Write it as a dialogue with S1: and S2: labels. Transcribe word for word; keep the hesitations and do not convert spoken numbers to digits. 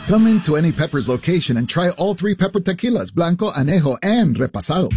S1: Come into any Pepper's location and try all three Pepper tequilas, Blanco, Anejo, and Repasado.